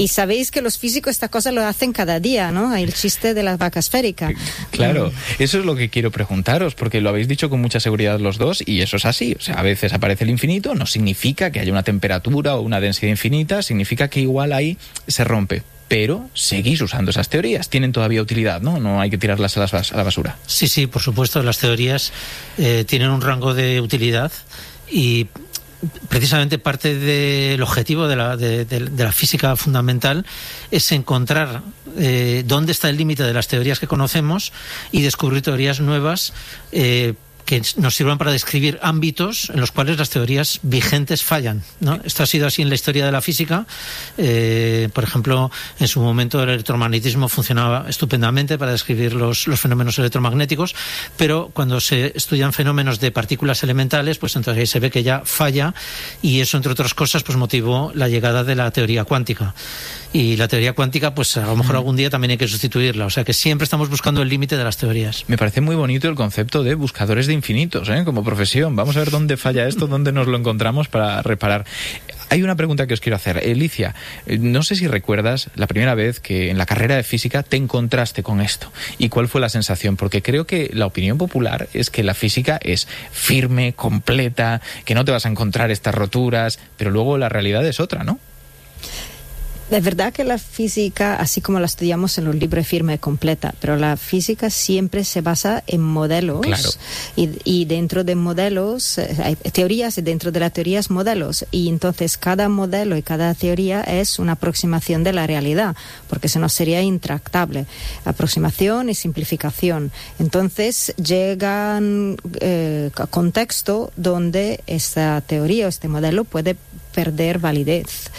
Y sabéis que los físicos esta cosa lo hacen cada día, ¿no? Hay el chiste de la vaca esférica. Claro, eso es lo que quiero preguntaros, porque lo habéis dicho con mucha seguridad los dos, y eso es así. O sea, a veces aparece el infinito, no significa que haya una temperatura o una densidad infinita, significa que igual ahí se rompe. Pero seguís usando esas teorías, tienen todavía utilidad, ¿no? No hay que tirarlas a la basura. Sí, por supuesto, las teorías tienen un rango de utilidad y precisamente parte del objetivo de la física fundamental es encontrar dónde está el límite de las teorías que conocemos y descubrir teorías nuevas que nos sirvan para describir ámbitos en los cuales las teorías vigentes fallan, ¿no? Esto ha sido así en la historia de la física. Por ejemplo, en su momento el electromagnetismo funcionaba estupendamente para describir los fenómenos electromagnéticos, pero cuando se estudian fenómenos de partículas elementales, pues entonces ahí se ve que ya falla, y eso, entre otras cosas, pues motivó la llegada de la teoría cuántica. Y la teoría cuántica, pues a lo mejor algún día también hay que sustituirla. O sea que siempre estamos buscando el límite de las teorías. Me parece muy bonito el concepto de buscadores de infinitos, como profesión. Vamos a ver dónde falla esto, dónde nos lo encontramos para reparar. Hay una pregunta que os quiero hacer. Alicia, no sé si recuerdas la primera vez que en la carrera de física te encontraste con esto. ¿Y cuál fue la sensación? Porque creo que la opinión popular es que la física es firme, completa, que no te vas a encontrar estas roturas, pero luego la realidad es otra, ¿no? Es verdad que la física, así como la estudiamos en los libros, es firme y completa, pero la física siempre se basa en modelos. Claro. Y dentro de modelos hay teorías, y dentro de las teorías modelos, y entonces cada modelo y cada teoría es una aproximación de la realidad, porque si no sería intractable. Aproximación y simplificación. Entonces llegan a contexto donde esta teoría o este modelo puede perder validez.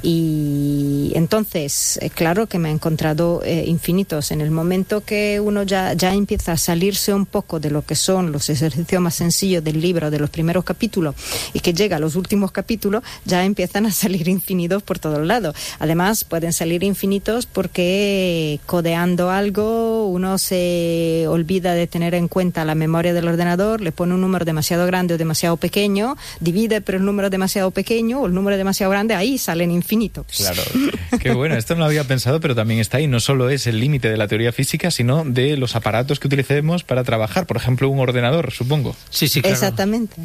Y entonces, claro que me he encontrado infinitos. En el momento que uno ya empieza a salirse un poco de lo que son los ejercicios más sencillos del libro, de los primeros capítulos, y que llega a los últimos capítulos, ya empiezan a salir infinitos por todos lados. Además, pueden salir infinitos porque codeando algo uno se olvida de tener en cuenta la memoria del ordenador, le pone un número demasiado grande o demasiado pequeño, divide por el número demasiado pequeño o el número demasiado grande, ahí salen infinitos. Claro, qué bueno, esto no lo había pensado, pero también está ahí. No solo es el límite de la teoría física, sino de los aparatos que utilicemos para trabajar. Por ejemplo, un ordenador, supongo. Sí, claro. Exactamente.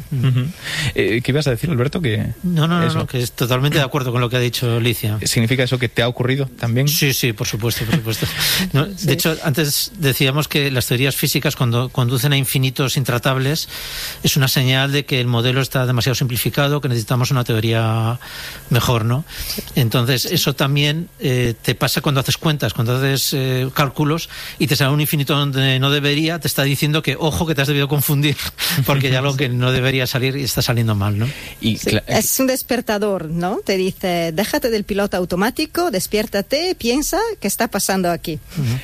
¿Qué ibas a decir, Alberto? No, que es totalmente de acuerdo con lo que ha dicho Alicia. ¿Significa eso que te ha ocurrido también? Sí, por supuesto. No, sí. De hecho, antes decíamos que las teorías físicas, cuando conducen a infinitos intratables, es una señal de que el modelo está demasiado simplificado, que necesitamos una teoría mejor, ¿no? Entonces, eso también te pasa cuando haces cuentas, cuando haces cálculos y te sale un infinito donde no debería, te está diciendo que, ojo, que te has debido confundir, porque hay algo que no debería salir y está saliendo mal, ¿no? Sí, es un despertador, ¿no? Te dice, déjate del piloto automático, despiértate, piensa qué está pasando aquí.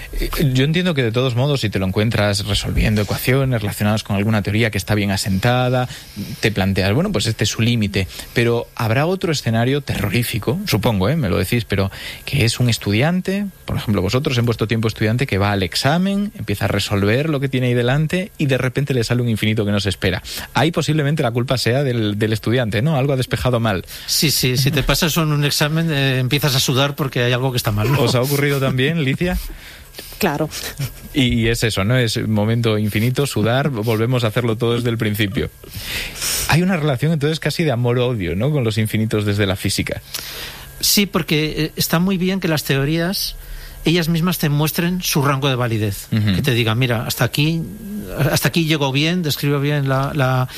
Yo entiendo que de todos modos, si te lo encuentras resolviendo ecuaciones relacionadas con alguna teoría que está bien asentada, te planteas, bueno, pues este es su límite, pero habrá otro escenario terrorífico, supongo, me lo decís, pero que es un estudiante, por ejemplo vosotros en vuestro tiempo estudiante, que va al examen, empieza a resolver lo que tiene ahí delante y de repente le sale un infinito que no se espera. Ahí posiblemente la culpa sea del estudiante, ¿no? Algo ha despejado mal. Sí, si te pasas en un examen empiezas a sudar porque hay algo que está mal, ¿no? ¿Os ha ocurrido también, Licia? Claro. Y es eso, ¿no? Es momento infinito, sudar, volvemos a hacerlo todo desde el principio. Hay una relación entonces casi de amor-odio, ¿no? Con los infinitos desde la física. Sí, porque está muy bien que las teorías ellas mismas te muestren su rango de validez. Que te digan, mira, hasta aquí llego bien, describo bien la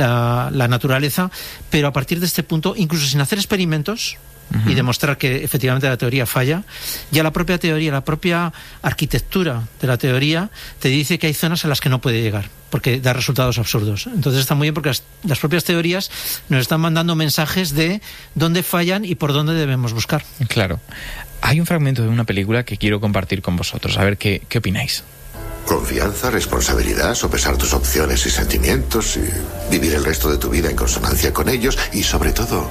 naturaleza, pero a partir de este punto, incluso sin hacer experimentos, y demostrar que efectivamente la teoría falla, ya la propia teoría, la propia arquitectura de la teoría te dice que hay zonas a las que no puede llegar, porque da resultados absurdos. Entonces está muy bien porque las propias teorías nos están mandando mensajes de dónde fallan y por dónde debemos buscar. Claro. Hay un fragmento de una película que quiero compartir con vosotros, a ver qué opináis. Confianza, responsabilidad, sopesar tus opciones y sentimientos y vivir el resto de tu vida en consonancia con ellos y, sobre todo,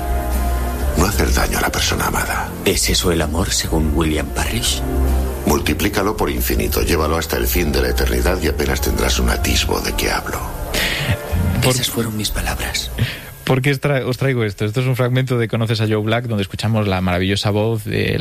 no hacer daño a la persona amada. ¿Es eso el amor, según William Parrish? Multiplícalo por infinito, llévalo hasta el fin de la eternidad y apenas tendrás un atisbo de qué hablo. Esas fueron mis palabras. ¿Por qué os traigo esto? Esto es un fragmento de Conoces a Joe Black, donde escuchamos la maravillosa voz de